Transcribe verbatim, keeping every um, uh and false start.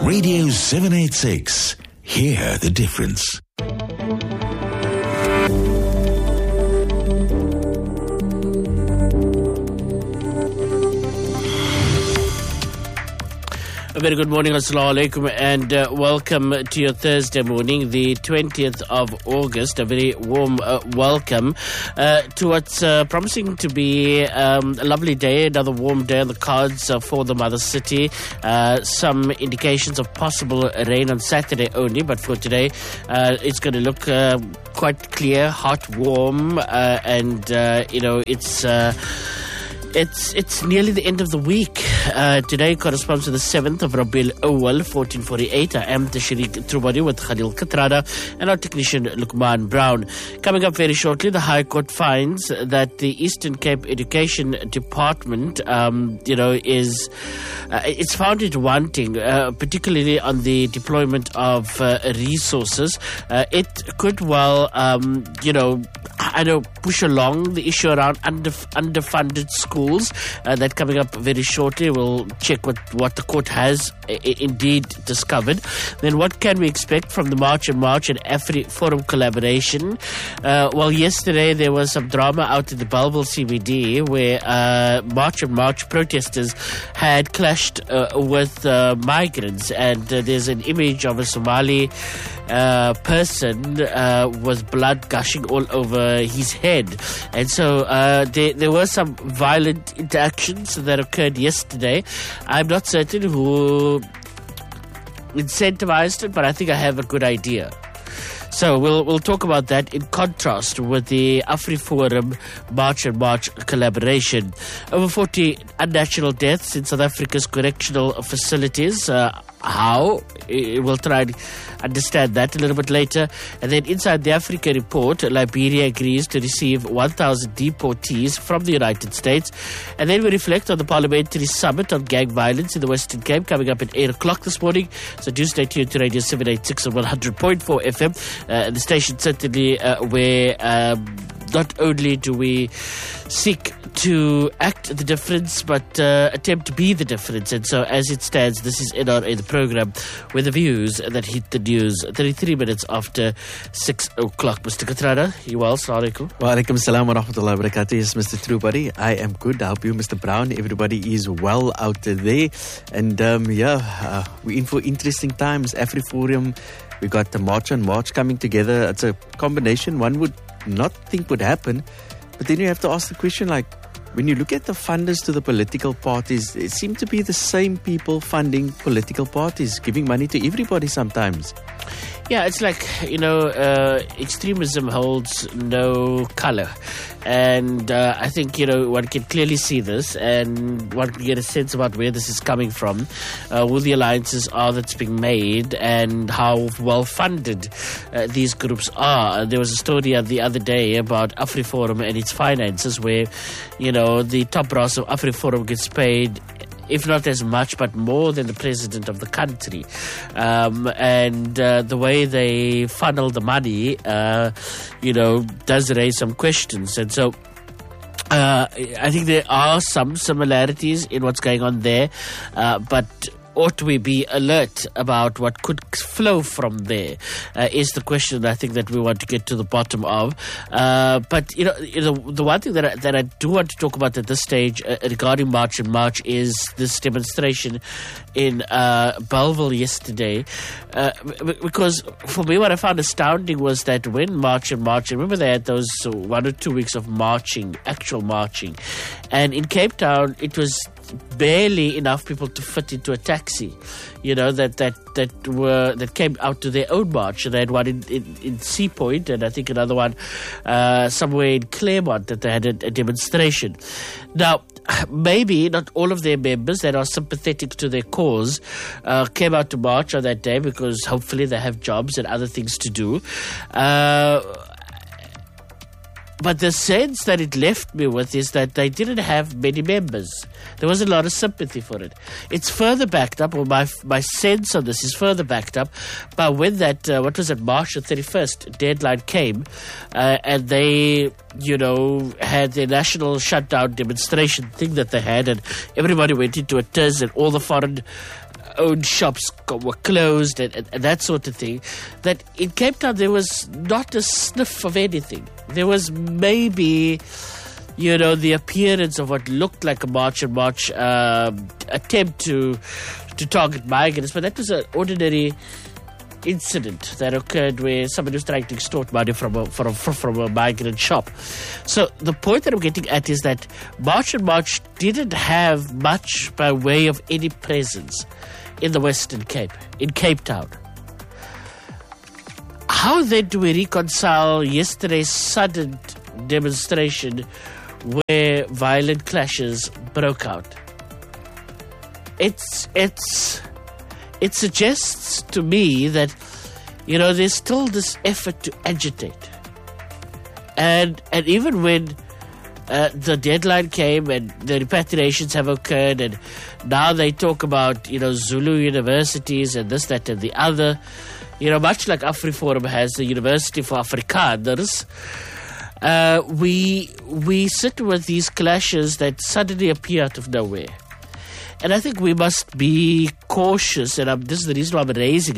Radio seven eighty-six. Hear the difference. A very good morning, assalamu alaikum, and uh, welcome to your Thursday morning, the twentieth of August. A very warm uh, welcome uh, to what's uh, promising to be um, a lovely day, another warm day on the cards uh, for the mother city. Uh, some indications of possible rain on Saturday only, but for today, uh, it's going to look uh, quite clear, hot, warm, uh, and, uh, you know, it's... Uh, It's it's nearly the end of the week. Uh, today corresponds to the seventh of Rabiul Awal, fourteen forty-eight. I am Tashriq Trubari with Khalil Katrada and our technician Lukman Brown. Coming up very shortly, the High Court finds that the Eastern Cape Education Department, um, you know, is uh, it's found it wanting, uh, particularly on the deployment of uh, resources. Uh, it could well, um, you know, I know, push along the issue around under, underfunded schools. Uh, that coming up very shortly. We'll check what, what the court has I- indeed discovered. Then what can we expect from the March and March and AfriForum collaboration? Uh, well, yesterday there was some drama out in the Bellville C B D where uh, March and March protesters had clashed uh, with uh, migrants, and uh, there's an image of a Somali Uh, person uh, with blood gushing all over his head. And so uh, there, there were some violent interactions that occurred yesterday. I'm not certain who incentivized it, but I think I have a good idea. So we'll we'll talk about that in contrast with the AfriForum March and March collaboration. Over forty unnatural deaths in South Africa's correctional facilities. Uh, how? We'll try and understand that a little bit later. And then inside the Africa report, Liberia agrees to receive one thousand deportees from the United States. And then we reflect on the parliamentary summit on gang violence in the Western Cape coming up at eight o'clock this morning. So do stay tuned to Radio seven eighty-six on one hundred point four F M. Uh, the station certainly uh, where um, not only do we seek to act the difference, but uh, attempt to be the difference. And so as it stands, this is N R A, the program with the views that hit the news thirty-three minutes after six o'clock. Mister Katrada, you well? Assalamu alaikum. Wa alaikum salam wa rahmatullahi wa barakatuh. Yes, Mister Trubari, I am good. I hope you, Mister Brown, everybody is well out there. And um, yeah, uh, we're in for interesting times. AfriForum, we got the March on March coming together. It's a combination one would not think would happen. But then you have to ask the question, like, when you look at the funders to the political parties, it seems to be the same people funding political parties, giving money to everybody sometimes. Yeah, it's like, you know, uh, extremism holds no color. And uh, I think, you know, one can clearly see this and one can get a sense about where this is coming from, uh, who the alliances are that's being made and how well funded uh, these groups are. There was a story the other day about AfriForum and its finances where, you know, the top brass of AfriForum gets paid, if not as much, but more than the president of the country. Um, and uh, the way they funnel the money, uh, you know, does raise some questions. And so uh, I think there are some similarities in what's going on there, uh, but ought we be alert about what could flow from there uh, is the question I think that we want to get to the bottom of. Uh, but, you know, you know, the one thing that I, that I do want to talk about at this stage uh, regarding March and March is this demonstration in uh, Bellville yesterday. Uh, because for me, what I found astounding was that when March and March, remember they had those one or two weeks of marching, actual marching. And in Cape Town, it was barely enough people to fit into a taxi, you know, that that that were that came out to their own march. They had one in, in, in Sea Point, and I think another one uh, somewhere in Claremont that they had a, a demonstration. Now, maybe not all of their members that are sympathetic to their cause uh, came out to march on that day because hopefully they have jobs and other things to do. Uh, But the sense that it left me with is that they didn't have many members. There was a lot of sympathy for it. It's further backed up, or my my sense of this is further backed up by when that, uh, what was it, March the thirty-first deadline came, uh, and they, you know, had their national shutdown demonstration thing that they had, and everybody went into a tiz, and all the foreign own shops co- were closed and, and, and that sort of thing, that in Cape Town there was not a sniff of anything. There was maybe, you know, the appearance of what looked like a March and March um, attempt to to target migrants, but that was an ordinary incident that occurred where somebody was trying to extort money from a, from, from a migrant shop. So the point that I'm getting at is that March and March didn't have much by way of any presence in the Western Cape, in Cape Town. How then do we reconcile yesterday's sudden demonstration where violent clashes broke out? It's it's it suggests to me that, you know, there's still this effort to agitate, and and even when uh, the deadline came and the repatriations have occurred, and now they talk about, you know, Zulu universities and this, that, and the other. You know, much like AfriForum has the University for Afrikaners, uh, we we sit with these clashes that suddenly appear out of nowhere. And I think we must be cautious, and I'm, this is the reason why I'm raising